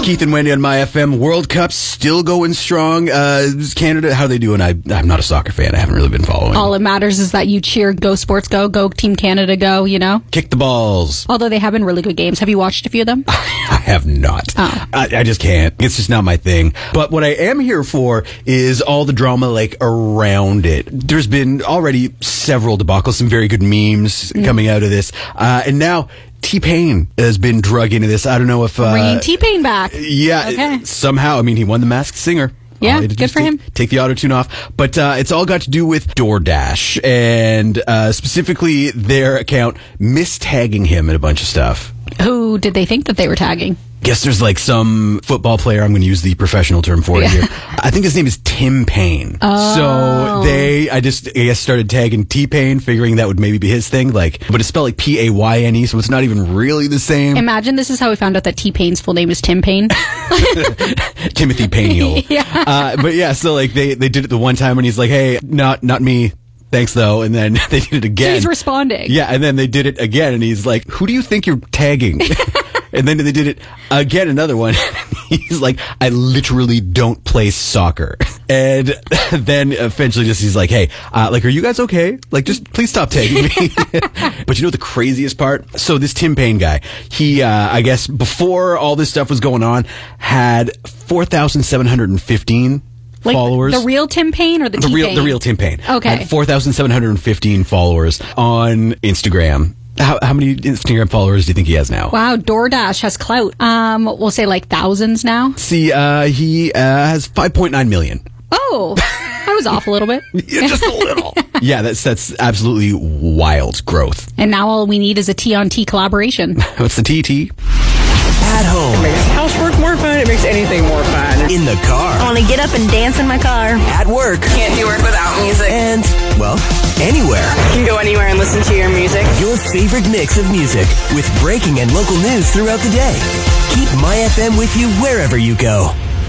Keith and Wendy on My FM. World Cup still going strong. Canada, how are they doing? I'm not a soccer fan. I haven't really been following. All that matters is that you cheer Go Sports Go Team Canada Go, you know? Kick the balls. Although they have been really good games. Have you watched a few of them? I have not. Oh. I just can't. It's just not my thing. But what I am here for is all the drama around it. There's been already several debacles, some very good memes coming out of this. And now T-Pain has been drug into this. I don't know if... Bringing T-Pain back. Yeah. Okay. Somehow. I mean, he won the Masked Singer. Yeah, good for him. Take the auto-tune off. But it's all got to do with DoorDash and specifically their account mistagging him in a bunch of stuff. Who did they think that they were tagging? Guess there's some football player. I'm going to use the professional term for it here. I think his name is Tim Payne. Oh. So I guess started tagging T-Pain, figuring that would maybe be his thing. But it's spelled Payne, so it's not even really the same. Imagine this is how we found out that T-Pain's full name is Tim Payne. Timothy Payne. Yeah. But yeah, so they did it the one time when he's like, hey, not me. Thanks, though. And then they did it again. So he's responding. Yeah, and then they did it again, and he's like, who do you think you're tagging? And then they did it again, another one. He's like, I literally don't play soccer. And then eventually he's like, hey, are you guys okay? Just please stop tagging me. But you know the craziest part? So this Tim Payne guy, he, I guess before all this stuff was going on, had 4,715 followers. The real Tim Payne or the T-Pain? The real Tim Payne. Okay. Had 4,715 followers on Instagram. How many Instagram followers do you think he has now? Wow, DoorDash has clout. We'll say thousands now. See, he has 5.9 million. Oh, I was off a little bit. Yeah, just a little. Yeah, that's absolutely wild growth. And now all we need is a T-on-T collaboration. What's the TT? At home. It makes housework more fun. It makes anything more fun. In the car. I want to get up and dance in my car. At work. Can't do work without music. And, anywhere. You can go anywhere and listen to your music. Your favorite mix of music with breaking and local news throughout the day. Keep My FM with you wherever you go.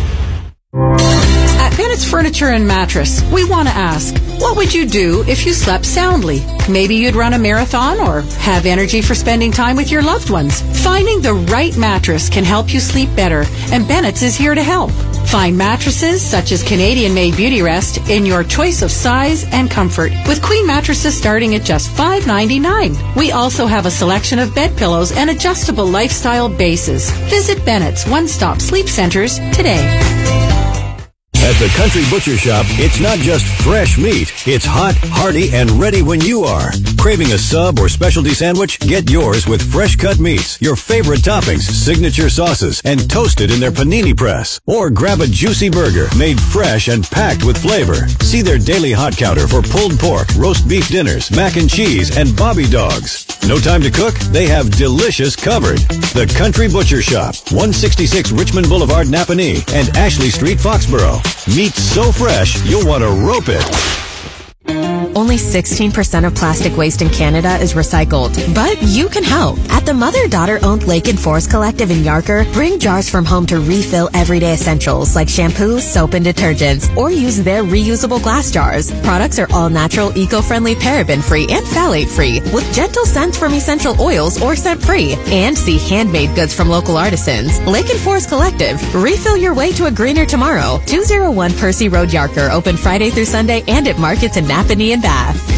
At Bennett's Furniture and Mattress, we want to ask, what would you do if you slept soundly? Maybe you'd run a marathon or have energy for spending time with your loved ones. Finding the right mattress can help you sleep better, and Bennett's is here to help. Find mattresses such as Canadian-made Beauty Rest in your choice of size and comfort, with queen mattresses starting at just $5.99. We also have a selection of bed pillows and adjustable lifestyle bases. Visit Bennett's One-Stop Sleep Centers today. At the Country Butcher Shop, it's not just fresh meat. It's hot, hearty, and ready when you are. Craving a sub or specialty sandwich? Get yours with fresh cut meats, your favorite toppings, signature sauces, and toasted in their panini press. Or grab a juicy burger made fresh and packed with flavor. See their daily hot counter for pulled pork, roast beef dinners, mac and cheese, and bobby dogs. No time to cook? They have delicious covered. The Country Butcher Shop, 166 Richmond Boulevard, Napanee, and Ashley Street, Foxborough. Meat so fresh, you'll want to rope it. Only 16% of plastic waste in Canada is recycled, but you can help. At the mother-daughter-owned Lake and Forest Collective in Yarker, bring jars from home to refill everyday essentials like shampoo, soap, and detergents, or use their reusable glass jars. Products are all natural, eco-friendly, paraben-free, and phthalate-free, with gentle scents from essential oils or scent-free. And see handmade goods from local artisans. Lake and Forest Collective. Refill your way to a greener tomorrow. 201 Percy Road, Yarker, open Friday through Sunday and at markets in Napanee and Bath.